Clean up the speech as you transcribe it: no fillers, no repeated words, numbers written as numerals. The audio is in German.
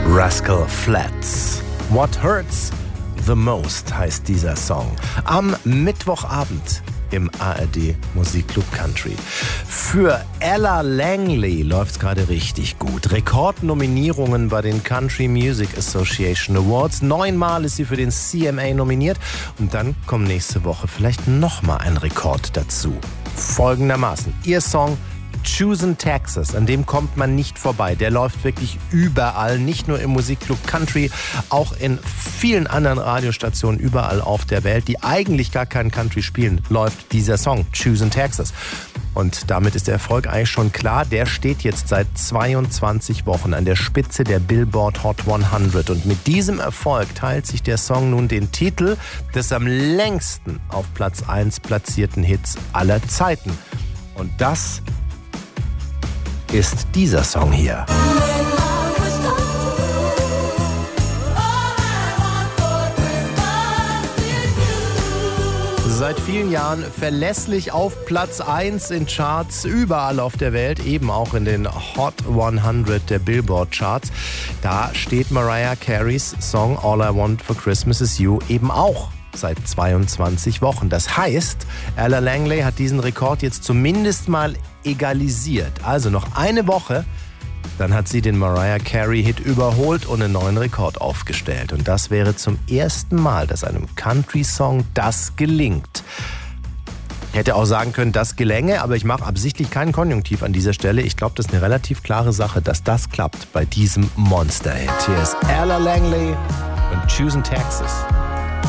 Rascal Flatts. What Hurts the Most heißt dieser Song. Am Mittwochabend im ARD Musikclub Country. Für Ella Langley läuft's gerade richtig gut. Rekordnominierungen bei den Country Music Association Awards. 9-mal ist sie für den CMA nominiert. Und dann kommt nächste Woche vielleicht nochmal ein Rekord dazu. Folgendermaßen: ihr Song Choosin' Texas, an dem kommt man nicht vorbei. Der läuft wirklich überall, nicht nur im Musikclub Country, auch in vielen anderen Radiostationen überall auf der Welt, die eigentlich gar keinen Country spielen, läuft dieser Song Choosin' Texas. Und damit ist der Erfolg eigentlich schon klar. Der steht jetzt seit 22 Wochen an der Spitze der Billboard Hot 100. Und mit diesem Erfolg teilt sich der Song nun den Titel des am längsten auf Platz 1 platzierten Hits aller Zeiten. Und das ist dieser Song hier. Seit vielen Jahren verlässlich auf Platz 1 in Charts überall auf der Welt, eben auch in den Hot 100 der Billboard Charts. Da steht Mariah Careys Song All I Want for Christmas Is You eben auch seit 22 Wochen. Das heißt, Ella Langley hat diesen Rekord jetzt zumindest mal egalisiert. Also noch eine Woche, dann hat sie den Mariah Carey-Hit überholt und einen neuen Rekord aufgestellt. Und das wäre zum ersten Mal, dass einem Country-Song das gelingt. Ich hätte auch sagen können, das gelänge, aber ich mache absichtlich keinen Konjunktiv an dieser Stelle. Ich glaube, das ist eine relativ klare Sache, dass das klappt bei diesem Monster-Hit. Hier ist Ella Langley und Choosin' Texas.